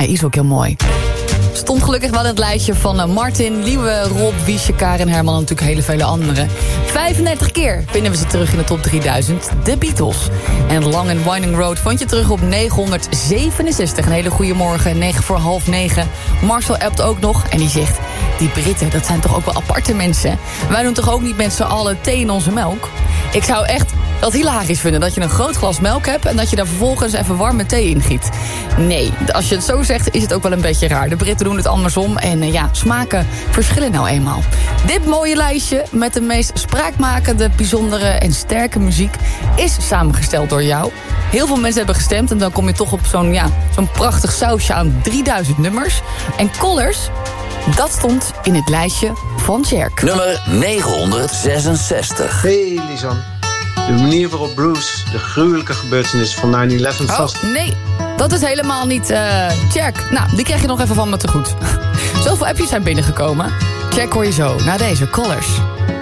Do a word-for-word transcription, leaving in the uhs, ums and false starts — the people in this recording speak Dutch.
hij is ook heel mooi. Stond gelukkig wel in het lijstje van uh, Martin, Liewe, Rob, Wiesje, Karin, Herman en natuurlijk hele vele anderen. vijfendertig keer vinden we ze terug in de top drieduizend, de Beatles. En Long and Winding Road vond je terug op negenhonderdzevenenzestig. Een hele goede morgen, negen voor half negen. Marcel appt ook nog en die zegt, die Britten, dat zijn toch ook wel aparte mensen. Wij doen toch ook niet met z'n allen thee in onze melk? Ik zou echt dat hilarisch vinden, dat je een groot glas melk hebt en dat je daar vervolgens even warme thee in giet. Nee, als je het zo zegt, is het ook wel een beetje raar. De Britten doen het andersom en uh, ja, smaken verschillen nou eenmaal. Dit mooie lijstje met de meest spraakmakende, bijzondere en sterke muziek is samengesteld door jou. Heel veel mensen hebben gestemd en dan kom je toch op zo'n ja, zo'n prachtig sausje aan drieduizend nummers. En Colors, dat stond in het lijstje van Tjerk. Nummer negenhonderdzesenzestig. Hey Lisan. De manier waarop Bruce de gruwelijke gebeurtenis van negen elf Oh, vast... nee, dat is helemaal niet uh, Tjerk. Nou, die krijg je nog even van me te goed. Zoveel appjes zijn binnengekomen. Tjerk hoor je zo, na deze Colors.